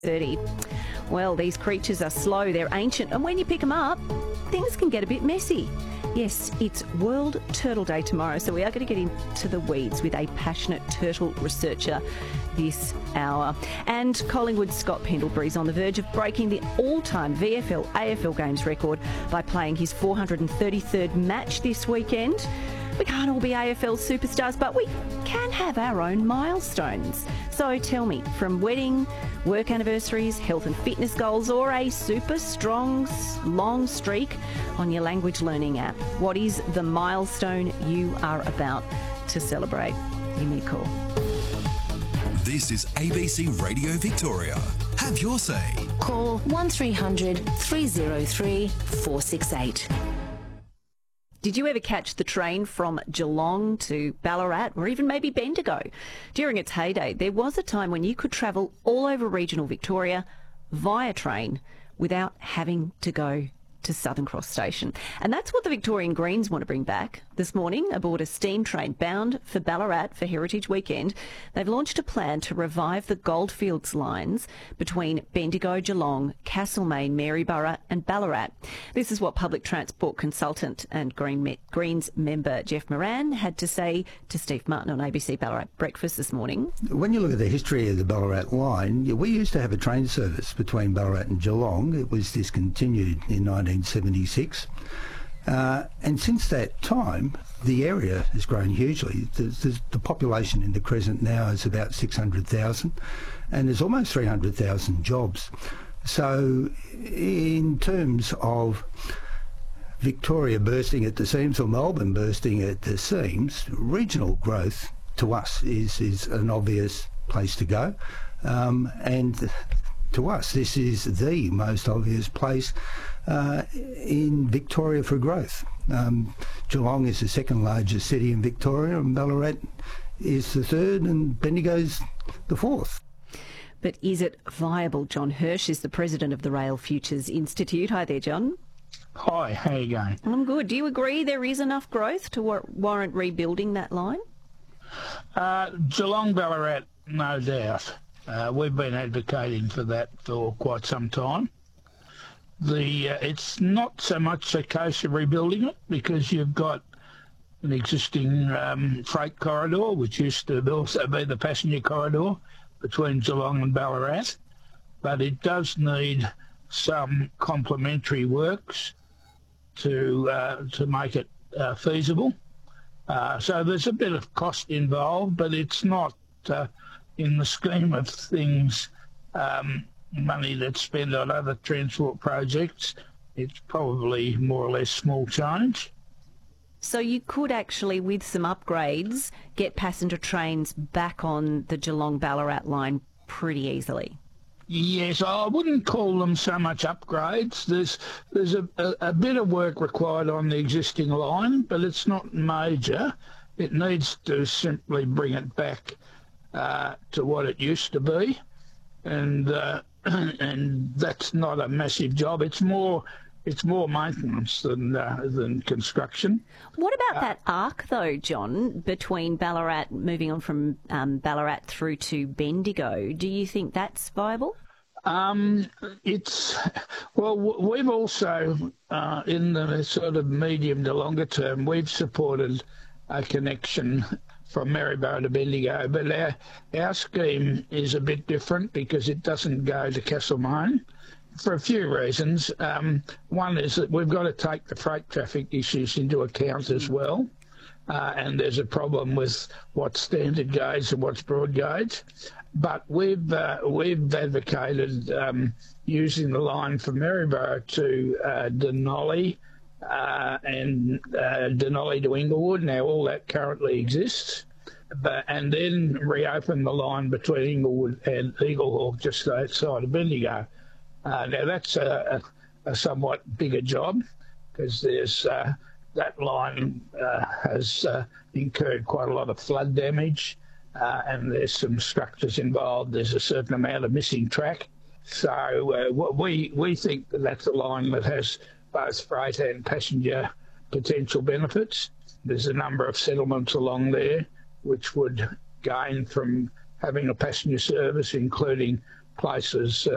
30. Well, these creatures are slow, they're ancient, and when you pick them up, things can get a bit messy. Yes, it's World Turtle Day tomorrow, so we are going to get into the weeds with a passionate turtle researcher this hour. And Collingwood's Scott Pendlebury's on the verge of breaking the all-time VFL AFL games record by playing his 433rd match this weekend. We can't all be AFL superstars, but we can have our own milestones. So tell me, from wedding, work anniversaries, health and fitness goals, or a super strong, long streak on your language learning app, what is the milestone you are about to celebrate? Give me a call. This is ABC Radio Victoria. Have your say. Call 1300 303 468. Did you ever catch the train from Geelong to Ballarat or even maybe Bendigo? During its heyday, there was a time when you could travel all over regional Victoria via train without having to go to Southern Cross Station. And that's what the Victorian Greens want to bring back. This morning, aboard a steam train bound for Ballarat for Heritage Weekend, they've launched a plan to revive the Goldfields lines between Bendigo, Geelong, Castlemaine, Maryborough and Ballarat. This is what public transport consultant and Greens member Jeff Moran had to say to Steve Martin on ABC Ballarat Breakfast this morning. When you look at the history of the Ballarat line, we used to have a train service between Ballarat and Geelong. It was discontinued in 1976. And since that time, the area has grown hugely. The population in the Crescent now is about 600,000, and there's almost 300,000 jobs. So in terms of Victoria bursting at the seams or Melbourne bursting at the seams, regional growth to us is an obvious place to go. And to us, this is the most obvious place in Victoria for growth. Geelong is the second largest city in Victoria, and Ballarat is the third, and Bendigo's the fourth. But is it viable? John Hirsch is the president of the Rail Futures Institute. Hi there, John. Hi, how are you going? I'm good. Do you agree there is enough growth to warrant rebuilding that line? Geelong, Ballarat, no doubt. We've been advocating for that for quite some time. It's not so much a case of rebuilding it because you've got an existing freight corridor, which used to also be the passenger corridor between Geelong and Ballarat, but it does need some complementary works to make it feasible. So there's a bit of cost involved, but it's not, in the scheme of things, money that's spent on other transport projects. It's probably more or less small change. So you could actually, with some upgrades, get passenger trains back on the Geelong-Ballarat line pretty easily. Yes, I wouldn't call them so much upgrades. There's a bit of work required on the existing line, but it's not major. It needs to simply bring it back to what it used to be, and that's not a massive job. It's more maintenance than construction. What about that arc, though, John, between Ballarat, moving on from Ballarat through to Bendigo? Do you think that's viable? We've also, in the sort of medium to longer term, we've supported a connection from Maryborough to Bendigo, but our scheme is a bit different because it doesn't go to Castlemaine for a few reasons. One is that we've got to take the freight traffic issues into account as well, and there's a problem with what's standard gauge and what's broad gauge. But we've advocated using the line from Maryborough to Denali and Denali to Inglewood. Now all that currently exists, and then reopen the line between Inglewood and Eaglehawk just outside of Bendigo. Now that's a somewhat bigger job because there's that line has incurred quite a lot of flood damage. And there's some structures involved. There's a certain amount of missing track. So we think that's a line that has both freight and passenger potential benefits. There's a number of settlements along there which would gain from having a passenger service, including places